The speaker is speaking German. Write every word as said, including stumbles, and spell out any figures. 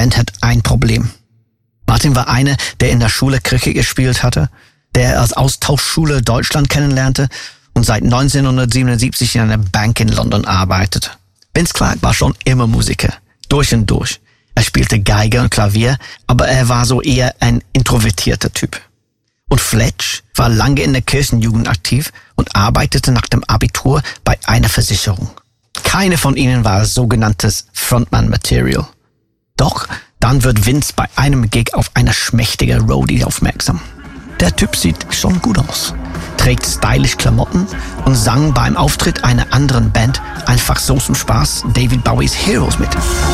Band hat ein Problem. Martin war einer, der in der Schule Cricket gespielt hatte, der als Austauschschüler Deutschland kennenlernte und seit neunzehnhundertsiebenundsiebzig in einer Bank in London arbeitet. Vince Clarke war schon immer Musiker, durch und durch. Er spielte Geige und Klavier, aber er war so eher ein introvertierter Typ. Und Fletch war lange in der Kirchenjugend aktiv und arbeitete nach dem Abitur bei einer Versicherung. Keine von ihnen war sogenanntes Frontman-Material. Doch dann wird Vince bei einem Gig auf eine schmächtige Roadie aufmerksam. Der Typ sieht schon gut aus, trägt stylisch Klamotten und sang beim Auftritt einer anderen Band einfach so zum Spaß David Bowies Heroes mit.